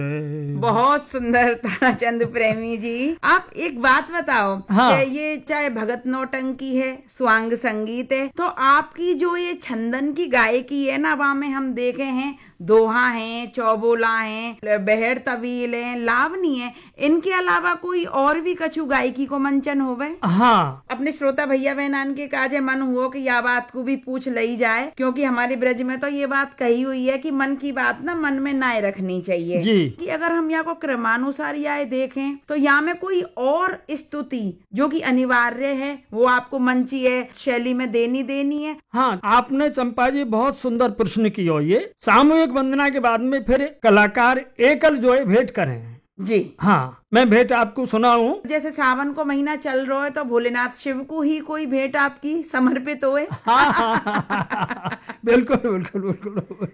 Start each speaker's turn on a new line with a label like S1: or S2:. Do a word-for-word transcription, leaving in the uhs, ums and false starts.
S1: बहुत सुंदर ताराचंद प्रेमी जी। आप एक बात बताओ,
S2: हाँ।
S1: कि ये चाहे भगत नौटंकी है, स्वांग संगीत है, तो आपकी जो ये छंदन की गायकी है ना, वहाँ में हम देखे हैं दोहा है, चौबोला है, बहर तवील है, लावनी है, इनके अलावा कोई और भी कछु गायकी को मंचन होवे?
S2: हाँ।
S1: अपने श्रोता भैया बहनान के काजे मन हुआ कि यह बात को भी पूछ लई जाए, क्योंकि हमारे ब्रज में तो ये बात कही हुई है कि मन की बात ना मन में ना रखनी चाहिए
S2: जी।
S1: कि अगर हम यहाँ को क्रमानुसार यहाँ देखें तो यहाँ में कोई और स्तुति जो कि अनिवार्य है वो आपको मंची है शैली में देनी देनी है?
S2: हाँ, आपने चंपा जी बहुत सुंदर प्रश्न किया। ये सामूहिक वंदना के बाद में फिर कलाकार एकल जो है भेंट करें
S1: जी।
S2: हाँ, मैं भेंट आपको सुनाऊं।
S1: जैसे सावन को महीना चल रहा है तो भोलेनाथ शिव को ही कोई भेंट आपकी समर्पित होए?
S2: हाँ, हाँ, हाँ, हाँ, बिल्कुल बिल्कुल बिल्कुल।